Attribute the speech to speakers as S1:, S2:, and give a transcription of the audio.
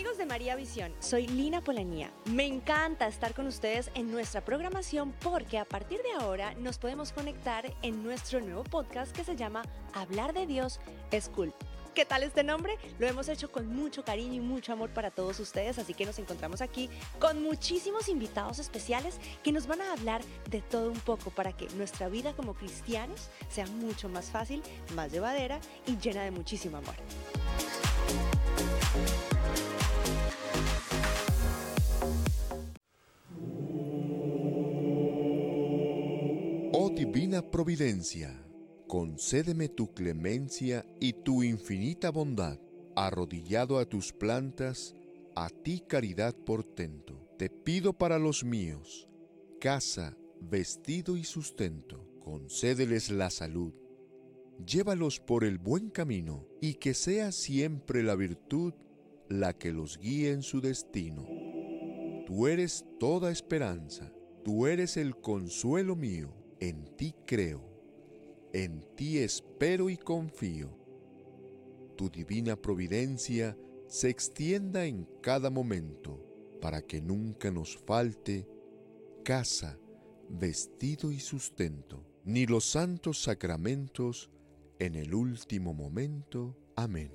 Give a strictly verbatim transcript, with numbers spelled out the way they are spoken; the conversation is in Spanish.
S1: Amigos de María Visión, soy Lina Polanía. Me encanta estar con ustedes en nuestra programación porque a partir de ahora nos podemos conectar en nuestro nuevo podcast que se llama Hablar de Dios es Cool. ¿Qué tal este nombre? Lo hemos hecho con mucho cariño y mucho amor para todos ustedes, así que nos encontramos aquí con muchísimos invitados especiales que nos van a hablar de todo un poco para que nuestra vida como cristianos sea mucho más fácil, más llevadera y llena de muchísimo amor.
S2: Oh divina providencia, concédeme tu clemencia y tu infinita bondad. Arrodillado a tus plantas, a ti caridad portento. Te pido para los míos, casa, vestido y sustento. Concédeles la salud. Llévalos por el buen camino y que sea siempre la virtud la que los guíe en su destino. Tú eres toda esperanza, tú eres el consuelo mío. En ti creo, en ti espero y confío. Tu divina providencia se extienda en cada momento, para que nunca nos falte casa, vestido y sustento, ni los santos sacramentos en el último momento. Amén.